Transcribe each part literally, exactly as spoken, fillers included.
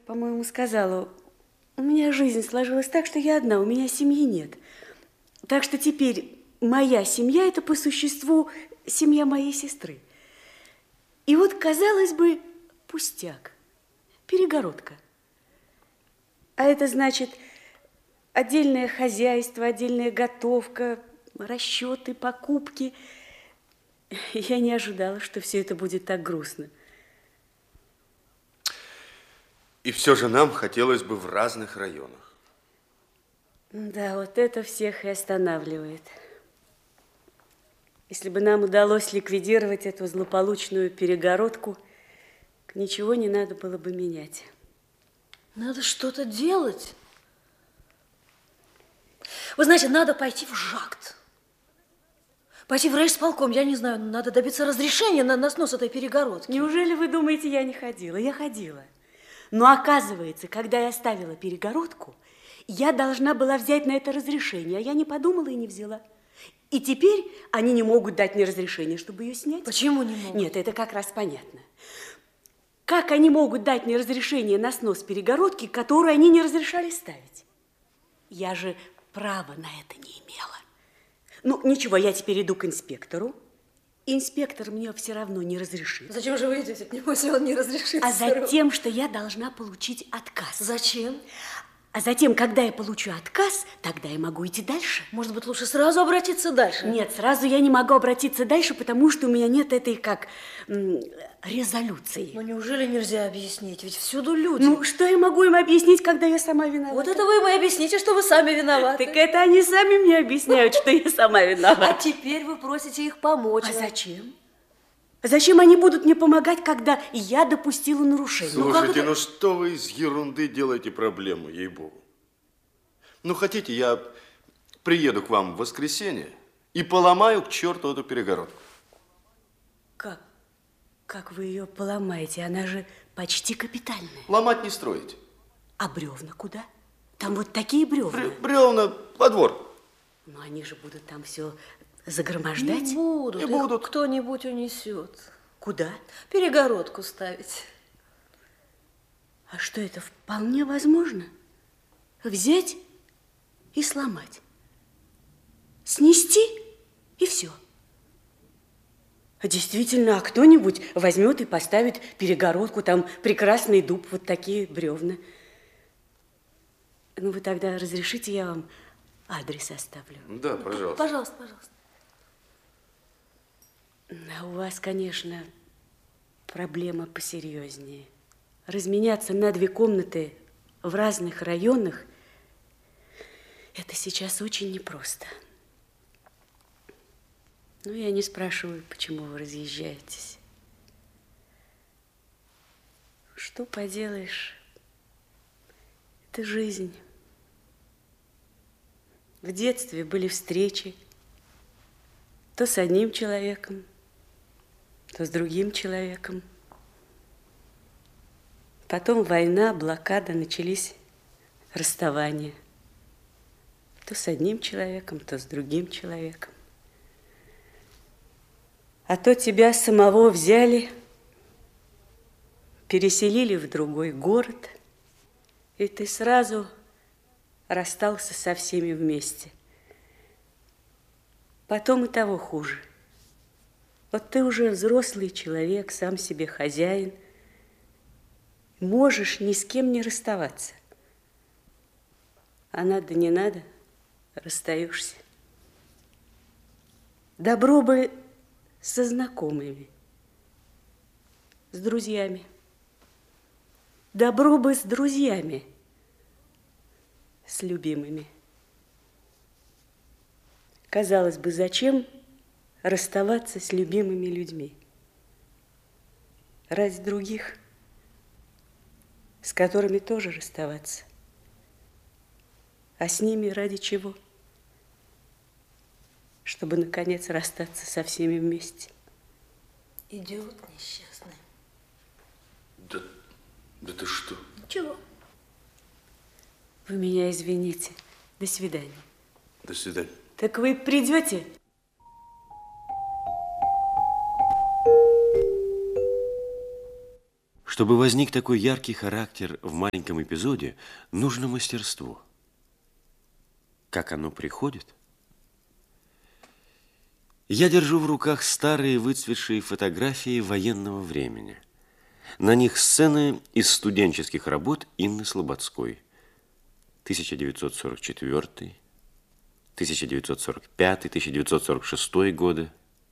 по-моему, сказала, у меня жизнь сложилась так, что я одна, у меня семьи нет. Так что теперь моя семья – это по существу семья моей сестры. И вот, казалось бы, пустяк, перегородка. А это значит отдельное хозяйство, отдельная готовка, расчеты, покупки. Я не ожидала, что все это будет так грустно. И все же нам хотелось бы в разных районах. Да, вот это всех и останавливает. Если бы нам удалось ликвидировать эту злополучную перегородку, ничего не надо было бы менять. Надо что-то делать. Вы знаете, надо пойти в ЖАГТ. Пойти в райисполком, я не знаю, надо добиться разрешения на, на снос этой перегородки. Неужели вы думаете, я не ходила? Я ходила. Но оказывается, когда я ставила перегородку, я должна была взять на это разрешение, а я не подумала и не взяла. И теперь они не могут дать мне разрешение, чтобы ее снять. Почему не могут? Нет, это как раз понятно. Как они могут дать мне разрешение на снос перегородки, которую они не разрешали ставить? Я же права на это не имела. Ну, ничего, я теперь иду к инспектору. Инспектор мне все равно не разрешит. Зачем же вы идете? Небось, он не разрешит. А затем, что я должна получить отказ. Зачем? А затем, когда я получу отказ, тогда я могу идти дальше. Может быть, лучше сразу обратиться дальше? Нет, сразу я не могу обратиться дальше, потому что у меня нет этой, как, резолюции. Но неужели нельзя объяснить? Ведь всюду люди. Ну, что я могу им объяснить, когда я сама виновата? Вот это вы им и объясните, что вы сами виноваты. Так это они сами мне объясняют, что я сама виновата. А теперь вы просите их помочь. А зачем? Зачем они будут мне помогать, когда я допустила нарушение? Слушайте, ну, ну что вы из ерунды делаете проблему, ей-богу? Ну, хотите, я приеду к вам в воскресенье и поломаю к черту эту перегородку. Как? Как вы ее поломаете? Она же почти капитальная. Ломать не строить. А бревна куда? Там вот такие бревна. Бревна во двор. Но они же будут там все загромождать. Не будут. Не будут. Кто-нибудь унесет. Куда? Перегородку ставить. А что, это вполне возможно? Взять и сломать. Снести и все. Действительно, а кто-нибудь возьмет и поставит перегородку, там прекрасный дуб, вот такие бревна. Ну, вы тогда разрешите, я вам адрес оставлю? Да, пожалуйста. Пожалуйста, пожалуйста. А у вас, конечно, проблема посерьезнее. Разменяться на две комнаты в разных районах – это сейчас очень непросто. Ну, я не спрашиваю, почему вы разъезжаетесь. Что поделаешь? Это жизнь. В детстве были встречи то с одним человеком, то с другим человеком. Потом война, блокада, начались расставания. То с одним человеком, то с другим человеком. А то тебя самого взяли, переселили в другой город, и ты сразу расстался со всеми вместе. Потом и того хуже. Вот ты уже взрослый человек, сам себе хозяин, можешь ни с кем не расставаться. А надо, не надо, расстаешься. Добро бы со знакомыми, с друзьями. Добро бы с друзьями, с любимыми. Казалось бы, зачем расставаться с любимыми людьми? Ради других, с которыми тоже расставаться. А с ними ради чего? Чтобы, наконец, расстаться со всеми вместе. Идиот несчастный. Да, да ты что? Ничего. Вы меня извините. До свидания. До свидания. Так вы придете? Чтобы возник такой яркий характер в маленьком эпизоде, нужно мастерство. Как оно приходит? Я держу в руках старые выцветшие фотографии военного времени. На них сцены из студенческих работ Инны Слободской. тысяча девятьсот сорок четвёртый, тысяча девятьсот сорок пятый, тысяча девятьсот сорок шестой годы.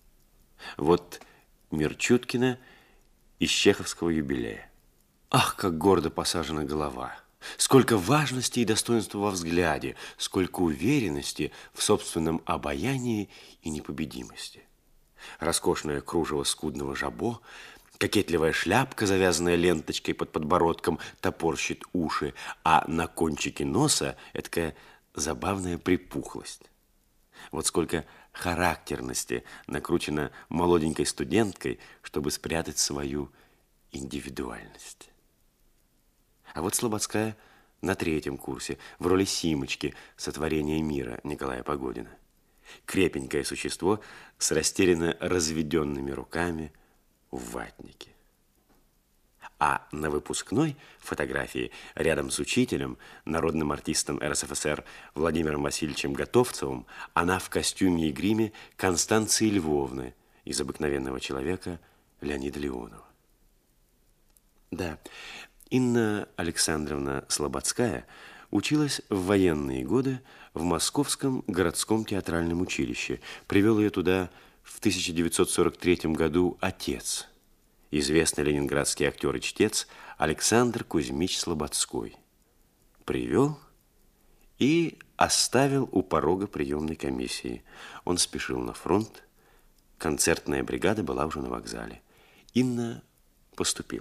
Вот мир Чуткина из чеховского юбилея. Ах, как гордо посажена голова! Сколько важности и достоинства во взгляде, сколько уверенности в собственном обаянии и непобедимости. Роскошное кружево скудного жабо, кокетливая шляпка, завязанная ленточкой под подбородком, топорщит уши, а на кончике носа эткая забавная припухлость. Вот сколько характерности накручено молоденькой студенткой, чтобы спрятать свою индивидуальность. А вот Слободская на третьем курсе в роли Симочки «Сотворение мира» Николая Погодина. Крепенькое существо с растерянно разведенными руками в ватнике. А на выпускной фотографии рядом с учителем, народным артистом эр эс эф эс эр Владимиром Васильевичем Готовцевым, она в костюме и гриме Констанции Львовны из «Обыкновенного человека» Леонида Леонова. Да, Инна Александровна Слободская училась в военные годы в Московском городском театральном училище. Привел ее туда в тысяча девятьсот сорок третьем году отец, известный ленинградский актер и чтец Александр Кузьмич Слободской. Привел и оставил у порога приемной комиссии. Он спешил на фронт, концертная бригада была уже на вокзале. Инна поступила.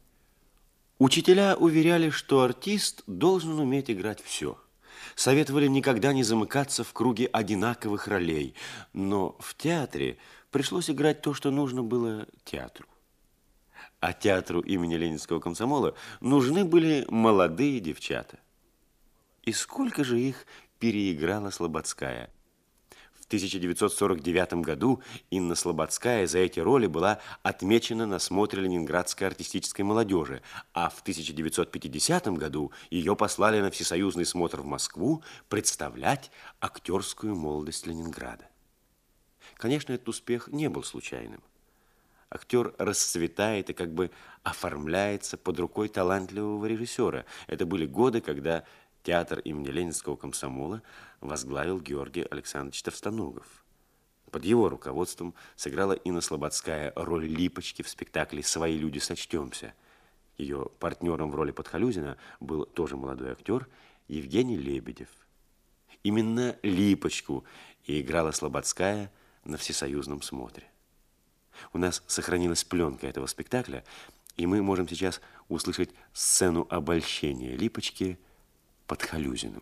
Учителя уверяли, что артист должен уметь играть все. Советовали никогда не замыкаться в круге одинаковых ролей. Но в театре пришлось играть то, что нужно было театру. А театру имени Ленинского комсомола нужны были молодые девчата. И сколько же их переиграла Слободская. В тысяча девятьсот сорок девятом году Инна Слободская за эти роли была отмечена на смотре ленинградской артистической молодежи, а в тысяча девятьсот пятидесятом году ее послали на всесоюзный смотр в Москву представлять актерскую молодость Ленинграда. Конечно, этот успех не был случайным. Актер расцветает и как бы оформляется под рукой талантливого режиссера. Это были годы, когда театр имени Ленинского комсомола возглавил Георгий Александрович Товстоногов. Под его руководством сыграла Инна Слободская роль Липочки в спектакле «Свои люди, сочтемся». Ее партнером в роли Подхалюзина был тоже молодой актер Евгений Лебедев. Именно Липочку и играла Слободская на всесоюзном смотре. У нас сохранилась пленка этого спектакля, и мы можем сейчас услышать сцену обольщения Липочки Подхалюзиным.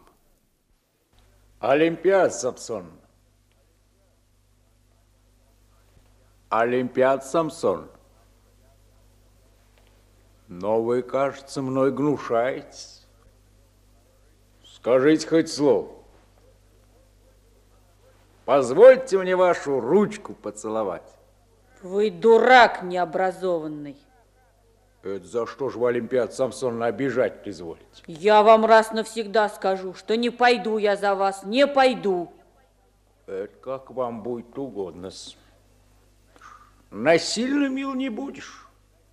Олимпиад, Самсон. Олимпиад, Самсон. Но вы, кажется, мной гнушаетесь. Скажите хоть слово. Позвольте мне вашу ручку поцеловать. Вы дурак необразованный. Это за что же вы, Олимпиад Самсоновна, обижать изволите? Я вам раз навсегда скажу, что не пойду я за вас, не пойду. Это как вам будет угодно. Насильно, мил, не будешь.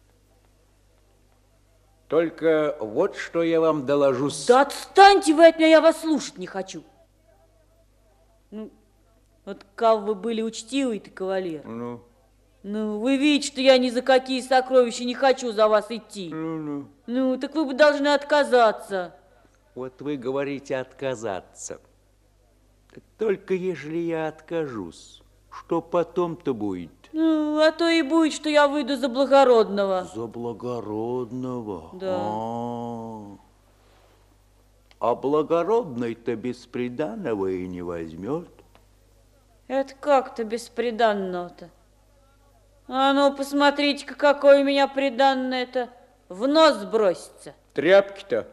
Только вот что я вам доложу. Да отстаньте вы от меня, я вас слушать не хочу. Ну, вот как вы были учтивый-то кавалер. Ну? Ну, вы видите, что я ни за какие сокровища не хочу за вас идти. Ну, ну. Ну, так вы бы должны отказаться. Вот вы говорите отказаться. Только ежели я откажусь, что потом-то будет? Ну, а то и будет, что я выйду за благородного. За благородного? Да. А, а благородный-то бесприданного и не возьмет. Это как-то бесприданного-то? А ну, посмотрите-ка, какое у меня приданное-то. В нос бросится. Тряпки-то?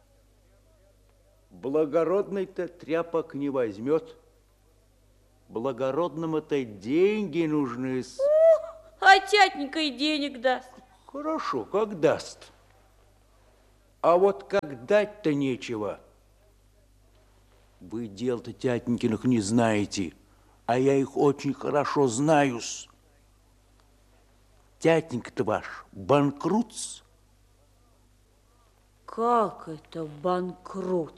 Благородный-то тряпок не возьмет. Благородному-то деньги нужны. А тятенька и денег даст. Хорошо, как даст. А вот как дать-то нечего. Вы дел-то тятенькиных не знаете, а я их очень хорошо знаю-с. Тятенька-то ваш банкрут. Как это банкрот?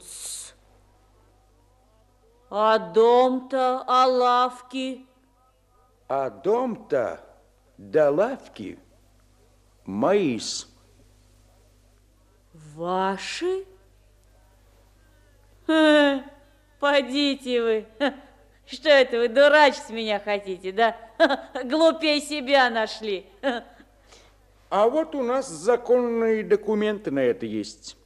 А дом-то, а лавки? А дом-то до лавки мои-с. Ваши? Ха, подите вы. Ха, что это вы, дурачить меня хотите, да? Ха, глупее себя нашли. Ха. А вот у нас законные документы на это есть.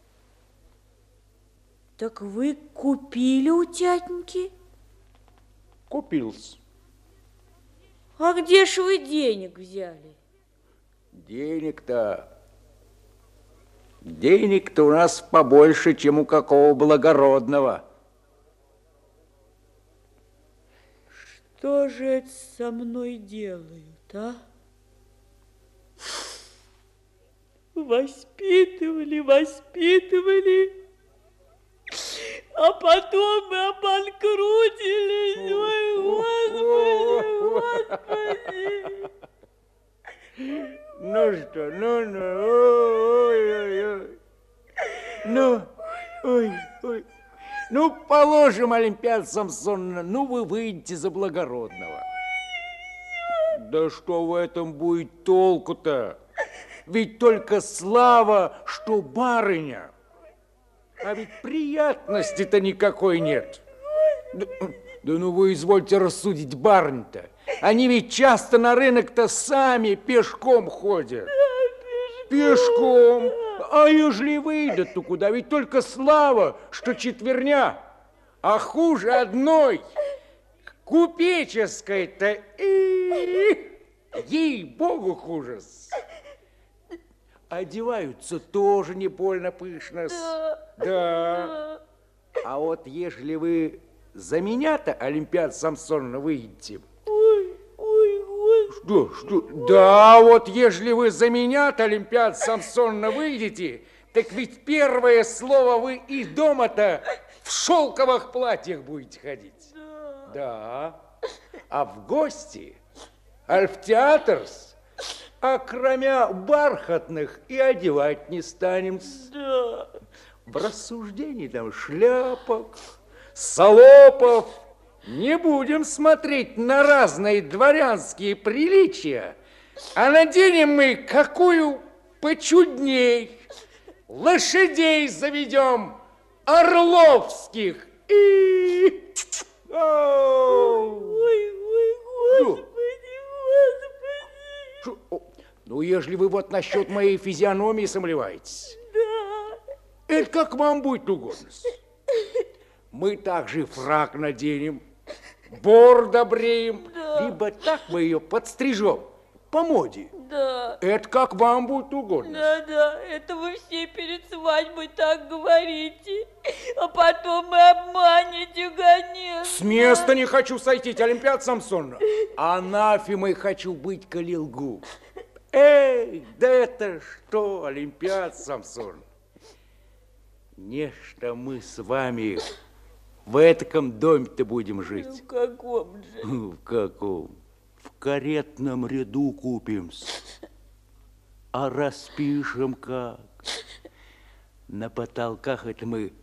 Так вы купили у тятеньки? Купился. А где ж вы денег взяли? Денег-то... Денег-то у нас побольше, чем у какого благородного. Что же это со мной делают, а? Воспитывали, воспитывали, а потом мы обанкрутились. Ой, Господи, Господи. Ну что, ну, ну, ой, ой, ой. Ну, ой, ой. Ну, положим, Олимпиада Самсоновна, ну, вы выйдете за благородного. Да что в этом будет толку-то? Ведь только слава, что барыня. А ведь приятности-то никакой нет. Да, да ну вы извольте рассудить барынь-то. Они ведь часто на рынок-то сами пешком ходят. Пешком. А ежели выйдут, то куда? Ведь только слава, что четверня. А хуже одной. Купеческой-то и... Ей-богу, хуже. Одеваются тоже не больно пышно. Да. Да. А вот ежели вы за меня-то, Олимпиада Самсоновна, выйдете... Ой, ой, ой. Что, что? Да, вот ежели вы за меня-то, Олимпиада Самсоновна, выйдете, так ведь первое слово вы и дома-то в шелковых платьях будете ходить. Да. Да. А в гости, аль в театр, а кроме бархатных и одевать не станем. Да. В рассуждении там шляпок, салопов. Не будем смотреть на разные дворянские приличия, а наденем мы какую почудней. Лошадей заведем, орловских. И... Ой, ой, Господи, Господи. Ну, ежели вы вот насчет моей физиономии сомневаетесь. Да. Это как вам будет угодно. Мы также фрак наденем, бороду бреем, да. Либо так мы ее подстрижем по моде. Да. Это как вам будет угодно. Да, да, это вы все перед свадьбой так говорите, а потом вы обманете, гонец. С места не хочу сойти, Олимпиада Самсоновна. Анафемой хочу быть, коли лгу. Эй, да это что, Олимпиада Самсоновна? Нечто мы с вами в этом доме-то будем жить. В каком же? В каком? В каретном ряду купимся. А распишем как? На потолках это мы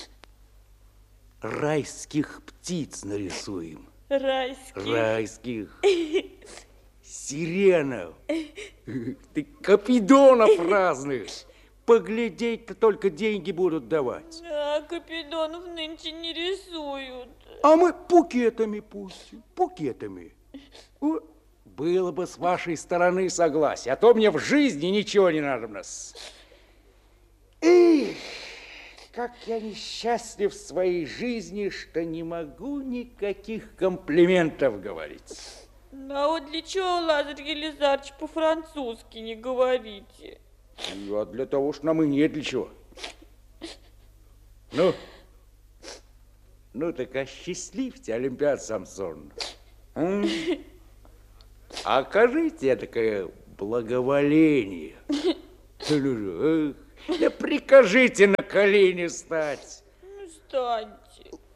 райских птиц нарисуем. Райских? Райских. Сиренов. Ты капидонов разных. Поглядеть-то только деньги будут давать. А Капидонов нынче не рисуют. А мы букетами пустим, букетами. О, было бы с вашей стороны согласие, а то мне в жизни ничего не надо у нас. Эх, как я несчастлив в своей жизни, что не могу никаких комплиментов говорить. А вот для чего, Лазарь Елизарович, по-французски не говорите? А для того, что нам и нет для чего. Ну, ну так осчастливьте, Олимпиада Самсоновна. Окажите такое благоволение. Да прикажите на колени стать. Встаньте.